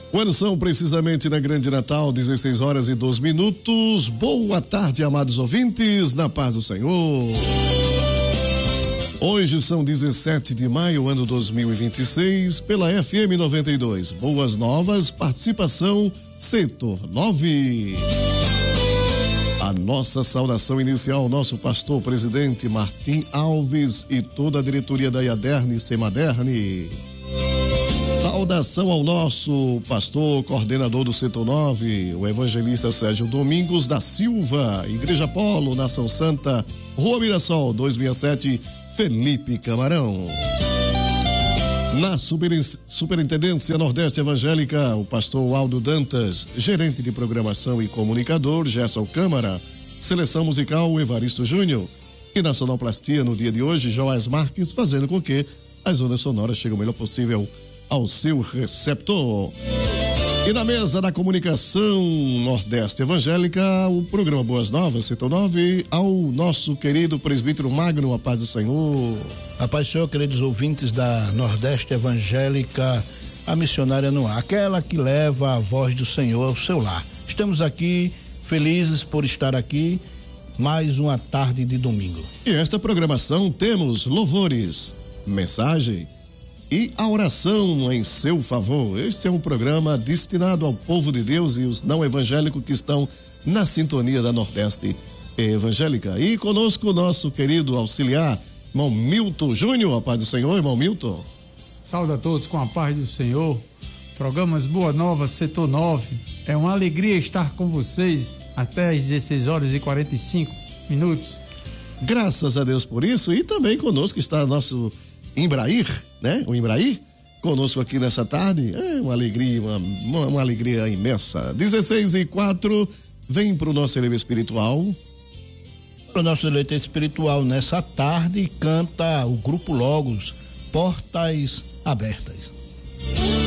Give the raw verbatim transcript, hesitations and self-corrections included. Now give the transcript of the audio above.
Quando são precisamente na Grande Natal, dezesseis horas e dois minutos. Boa tarde, amados ouvintes, na paz do Senhor. Hoje são dezessete de maio, ano dois mil e vinte e seis, pela F M noventa e dois. Boas novas, participação setor nove. A nossa saudação inicial ao nosso pastor presidente Martim Alves e toda a diretoria da Iaderne Semaderne. Saudação ao nosso pastor coordenador do setor nove, o evangelista Sérgio Domingos da Silva, Igreja Polo, Nação Santa, Rua Mirassol, duzentos e sessenta e sete, Felipe Camarão. Na Superintendência Nordeste Evangélica, o pastor Aldo Dantas, gerente de programação e comunicador, Gerson Câmara, seleção musical, Evaristo Júnior, e na sonoplastia, no dia de hoje, Joás Marques, fazendo com que as ondas sonoras cheguem o melhor possível ao seu receptor. E na mesa da comunicação Nordeste Evangélica, o programa Boas Novas, setor nove, ao nosso querido presbítero Magno, a paz do Senhor. A paz do Senhor, queridos ouvintes da Nordeste Evangélica, a missionária no ar, aquela que leva a voz do Senhor ao seu lar. Estamos aqui felizes por estar aqui, mais uma tarde de domingo. E esta programação temos louvores, mensagem e a oração em seu favor. Este é um programa destinado ao povo de Deus e os não evangélicos que estão na sintonia da Nordeste Evangélica. E conosco o nosso querido auxiliar, irmão Milton Júnior. A paz do Senhor, irmão Milton. Saúde a todos com a paz do Senhor. Programas Boa Nova, setor nove. É uma alegria estar com vocês até às dezesseis horas e quarenta e cinco minutos. Graças a Deus por isso. E também conosco está nosso Imbrair, né? O Imbrair, conosco aqui nessa tarde. É uma alegria, uma, uma, uma alegria imensa. dezesseis e quatro, vem pro nosso eleito espiritual. Para o nosso eleito espiritual, nessa tarde, canta o Grupo Logos, Portas Abertas.